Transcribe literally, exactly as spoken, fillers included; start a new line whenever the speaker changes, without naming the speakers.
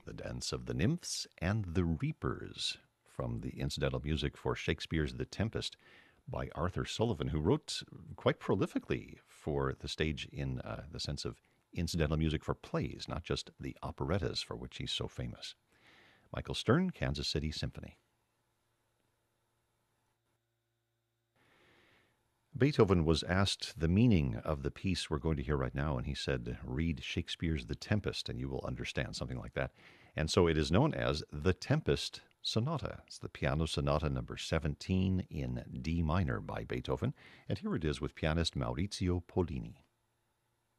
The Dance of the Nymphs and the Reapers, from the incidental music for Shakespeare's The Tempest by Arthur Sullivan, who wrote quite prolifically for the stage in uh, the sense of incidental music for plays, not just the operettas for which he's so famous. Michael Stern, Kansas City Symphony. Beethoven was asked the meaning of the piece we're going to hear right now, and he said, read Shakespeare's The Tempest, and you will understand, something like that. And so it is known as the Tempest Sonata. It's the piano sonata number seventeen in D minor by Beethoven, and here it is with pianist Maurizio Pollini.